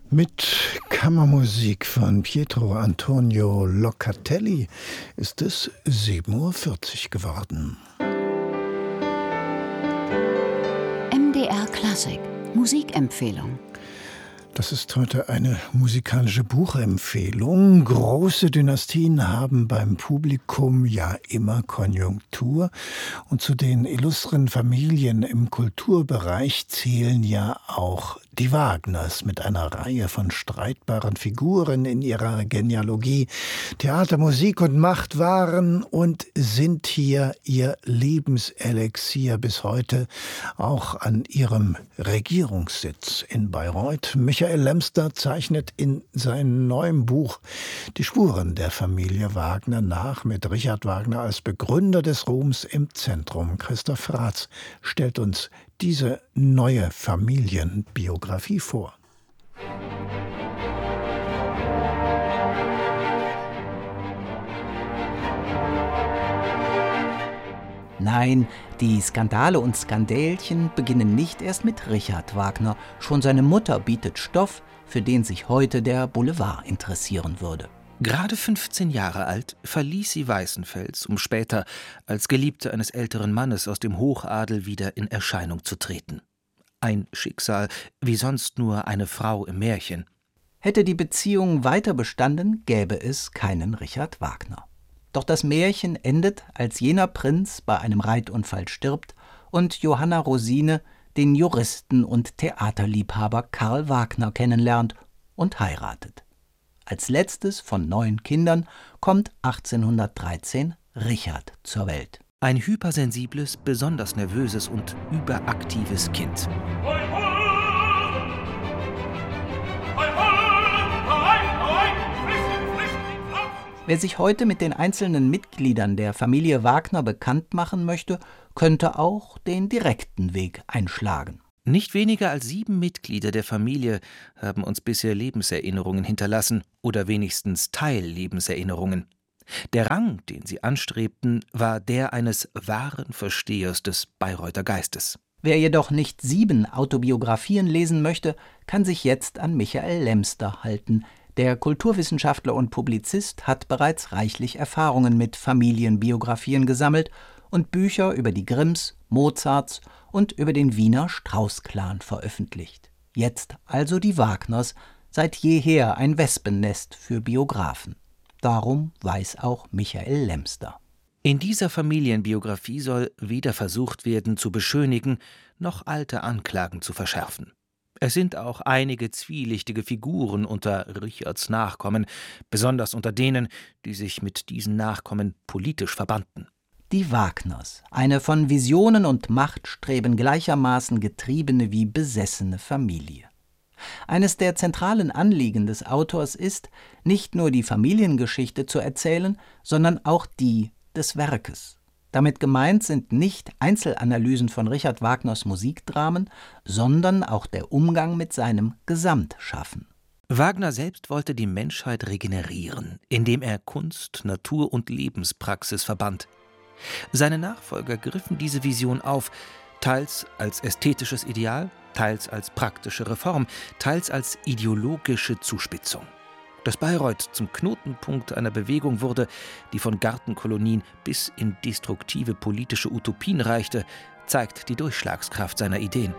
Mit Kammermusik von Pietro Antonio Locatelli ist es 7:40 Uhr geworden. MDR Klassik Musikempfehlung. Das ist heute eine musikalische Buchempfehlung. Große Dynastien haben beim Publikum ja immer Konjunktur. Und zu den illustren Familien im Kulturbereich zählen ja auch die Wagners mit einer Reihe von streitbaren Figuren in ihrer Genealogie. Theater, Musik und Macht waren und sind hier ihr Lebenselixier bis heute, auch an ihrem Regierungssitz in Bayreuth. Michael Lemster zeichnet in seinem neuen Buch die Spuren der Familie Wagner nach, mit Richard Wagner als Begründer des Ruhms im Zentrum. Christoph Raths stellt uns diese neue Familienbiografie vor. Nein, die Skandale und Skandälchen beginnen nicht erst mit Richard Wagner. Schon seine Mutter bietet Stoff, für den sich heute der Boulevard interessieren würde. Gerade 15 Jahre alt verließ sie Weißenfels, um später als Geliebte eines älteren Mannes aus dem Hochadel wieder in Erscheinung zu treten. Ein Schicksal, wie sonst nur eine Frau im Märchen. Hätte die Beziehung weiter bestanden, gäbe es keinen Richard Wagner. Doch das Märchen endet, als jener Prinz bei einem Reitunfall stirbt und Johanna Rosine den Juristen und Theaterliebhaber Karl Wagner kennenlernt und heiratet. Als letztes von 9 Kindern kommt 1813 Richard zur Welt. Ein hypersensibles, besonders nervöses und überaktives Kind. Wer sich heute mit den einzelnen Mitgliedern der Familie Wagner bekannt machen möchte, könnte auch den direkten Weg einschlagen. Nicht weniger als 7 Mitglieder der Familie haben uns bisher Lebenserinnerungen hinterlassen oder wenigstens Teillebenserinnerungen. Der Rang, den sie anstrebten, war der eines wahren Verstehers des Bayreuther Geistes. Wer jedoch nicht 7 Autobiografien lesen möchte, kann sich jetzt an Michael Lemster halten. Der Kulturwissenschaftler und Publizist hat bereits reichlich Erfahrungen mit Familienbiografien gesammelt und Bücher über die Grimms, Mozarts und über den Wiener Strauß-Clan veröffentlicht. Jetzt also die Wagners, seit jeher ein Wespennest für Biografen. Darum weiß auch Michael Lemster. In dieser Familienbiografie soll weder versucht werden, zu beschönigen, noch alte Anklagen zu verschärfen. Es sind auch einige zwielichtige Figuren unter Richards Nachkommen, besonders unter denen, die sich mit diesen Nachkommen politisch verbanden. Die Wagners, eine von Visionen und Machtstreben gleichermaßen getriebene wie besessene Familie. Eines der zentralen Anliegen des Autors ist, nicht nur die Familiengeschichte zu erzählen, sondern auch die des Werkes. Damit gemeint sind nicht Einzelanalysen von Richard Wagners Musikdramen, sondern auch der Umgang mit seinem Gesamtschaffen. Wagner selbst wollte die Menschheit regenerieren, indem er Kunst, Natur und Lebenspraxis verband. Seine Nachfolger griffen diese Vision auf, teils als ästhetisches Ideal, teils als praktische Reform, teils als ideologische Zuspitzung. Dass Bayreuth zum Knotenpunkt einer Bewegung wurde, die von Gartenkolonien bis in destruktive politische Utopien reichte, zeigt die Durchschlagskraft seiner Ideen.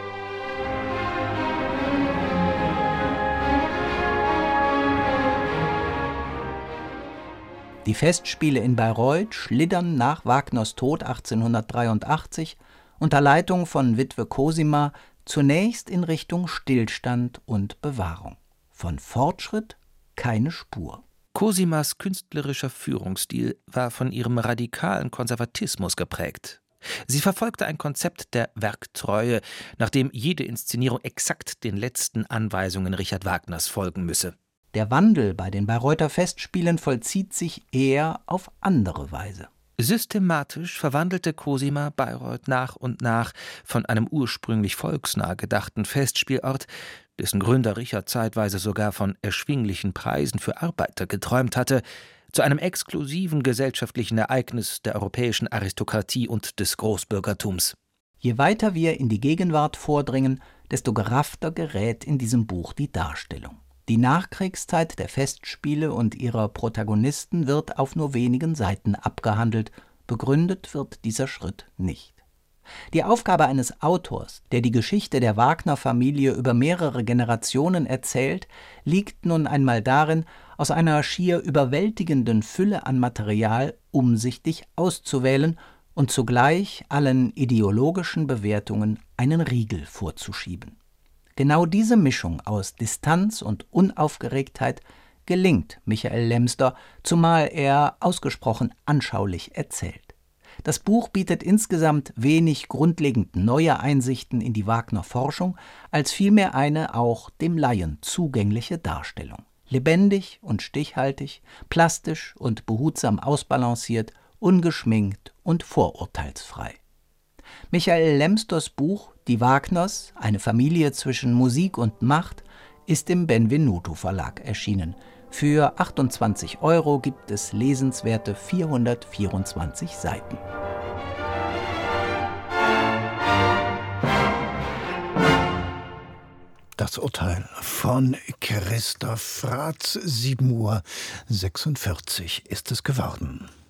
Die Festspiele in Bayreuth schlittern nach Wagners Tod 1883 unter Leitung von Witwe Cosima zunächst in Richtung Stillstand und Bewahrung. Von Fortschritt keine Spur. Cosimas künstlerischer Führungsstil war von ihrem radikalen Konservatismus geprägt. Sie verfolgte ein Konzept der Werktreue, nach dem jede Inszenierung exakt den letzten Anweisungen Richard Wagners folgen müsse. Der Wandel bei den Bayreuther Festspielen vollzieht sich eher auf andere Weise. Systematisch verwandelte Cosima Bayreuth nach und nach von einem ursprünglich volksnah gedachten Festspielort, dessen Gründer Richard zeitweise sogar von erschwinglichen Preisen für Arbeiter geträumt hatte, zu einem exklusiven gesellschaftlichen Ereignis der europäischen Aristokratie und des Großbürgertums. Je weiter wir in die Gegenwart vordringen, desto geraffter gerät in diesem Buch die Darstellung. Die Nachkriegszeit der Festspiele und ihrer Protagonisten wird auf nur wenigen Seiten abgehandelt, begründet wird dieser Schritt nicht. Die Aufgabe eines Autors, der die Geschichte der Wagner-Familie über mehrere Generationen erzählt, liegt nun einmal darin, aus einer schier überwältigenden Fülle an Material umsichtig auszuwählen und zugleich allen ideologischen Bewertungen einen Riegel vorzuschieben. Genau diese Mischung aus Distanz und Unaufgeregtheit gelingt Michael Lemster, zumal er ausgesprochen anschaulich erzählt. Das Buch bietet insgesamt wenig grundlegend neue Einsichten in die Wagner-Forschung, als vielmehr eine auch dem Laien zugängliche Darstellung. Lebendig und stichhaltig, plastisch und behutsam ausbalanciert, ungeschminkt und vorurteilsfrei. Michael Lemsters Buch »Die Wagners, eine Familie zwischen Musik und Macht« ist im Benvenuto Verlag erschienen. Für 28 € gibt es lesenswerte 424 Seiten. Das Urteil von Christoph Fratz, 7:46 Uhr ist es geworden.